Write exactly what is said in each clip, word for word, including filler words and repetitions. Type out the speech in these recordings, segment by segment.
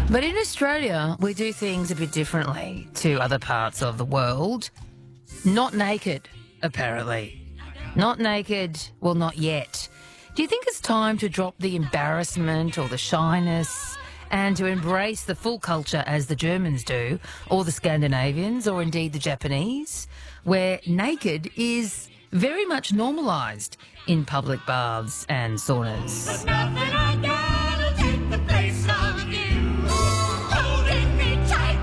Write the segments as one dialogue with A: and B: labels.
A: But in Australia, we do things a bit differently to other parts of the world. Not naked, apparently. Not naked, well, not yet. Do you think it's time to drop the embarrassment or the shyness and to embrace the full culture as the Germans do, or the Scandinavians, or indeed the Japanese, where naked is very much normalised in public baths and saunas?
B: But nothing I got will take the place of you, holding me tight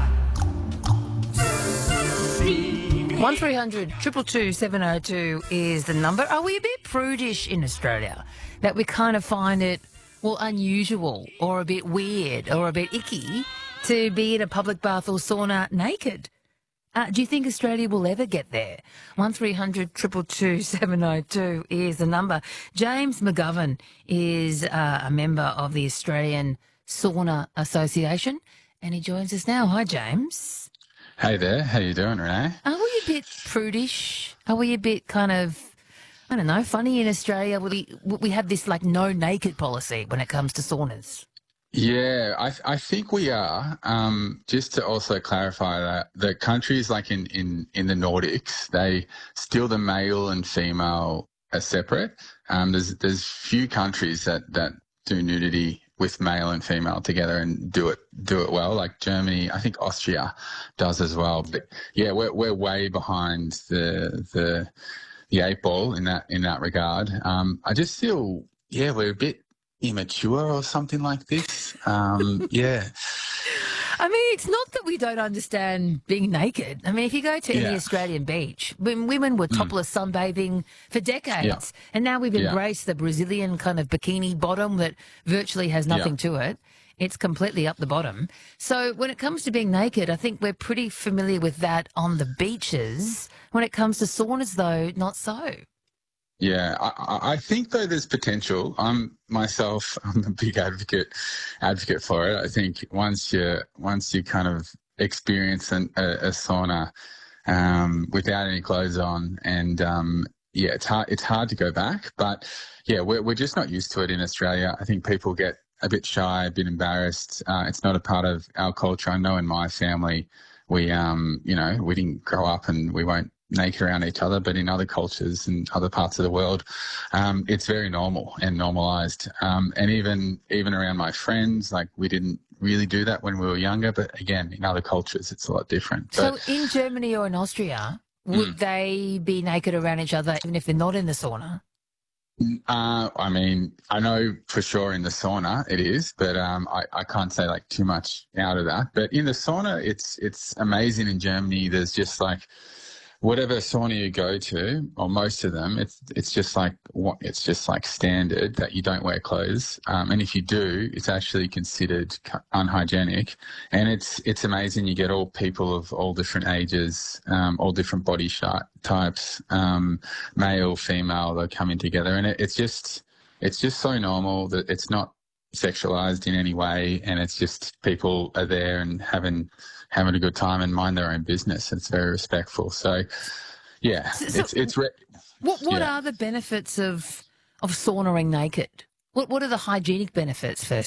B: enough.
A: one three hundred two two two seven oh two is the number. Are we a bit prudish in Australia that we kind of find it, well, unusual or a bit weird or a bit icky to be in a public bath or sauna naked? Uh, do you think Australia will ever get there? one three hundred two two two seven oh two is the number. James McGovern is uh, a member of the Australian Sauna Association, and he joins us now. Hi, James.
C: Hey there, how you doing, Renee?
A: Are we a bit prudish? Are we a bit kind of, I don't know, funny in Australia? We, we have this like no naked policy when it comes to saunas.
C: Yeah, I I think we are. Um, just to also clarify that the countries like in, in, in the Nordics, they still the male and female are separate. Um, there's there's few countries that, that do nudity with male and female together and do it do it well. Like Germany, I think Austria does as well. But yeah, we're we're way behind the the the eight ball in that in that regard. Um, I just feel yeah, we're a bit immature or something like this. Um, yeah.
A: I mean, it's not that we don't understand being naked. I mean, if you go to
C: Yeah.
A: any Australian beach, when women were topless sunbathing for decades,
C: Yeah.
A: and now we've
C: Yeah.
A: embraced the Brazilian kind of bikini bottom that virtually has nothing
C: Yeah.
A: to it. It's completely up the bottom. So when it comes to being naked, I think we're pretty familiar with that on the beaches. When it comes to saunas, though, not so.
C: Yeah, I, I I think though there's potential. I'm myself, I'm a big advocate advocate for it. I think once you once you kind of experience an, a, a sauna um, without any clothes on, and um, yeah, it's hard it's hard to go back. But yeah, we're we're just not used to it in Australia. I think people get a bit shy, a bit embarrassed. Uh, it's not a part of our culture. I know in my family, we um you know we didn't grow up and we won't naked around each other, but in other cultures and other parts of the world, um, it's very normal and normalized. Um, and even even around my friends, like we didn't really do that when we were younger, but again, in other cultures, it's a lot different. But,
A: So in Germany or in Austria, would
C: Mm.
A: they be naked around each other even if they're not in the sauna?
C: uh, I mean, I know for sure in the sauna it is, but um, I, I can't say like too much out of that. But in the sauna, it's it's amazing in Germany. There's just like whatever sauna you go to, or most of them, it's it's just like what it's just like standard that you don't wear clothes, um, and if you do, it's actually considered cu- unhygienic. And it's it's amazing. You get all people of all different ages, um, all different body shape types, um, male, female, they're coming together, and it, it's just it's just so normal that it's not sexualized in any way, and it's just people are there and having having a good time and mind their own business. It's very respectful. So, yeah,
A: So- so
C: it's it's re-
A: What what
C: Yeah.
A: are the benefits of of saunaing naked? What what are the hygienic benefits, first?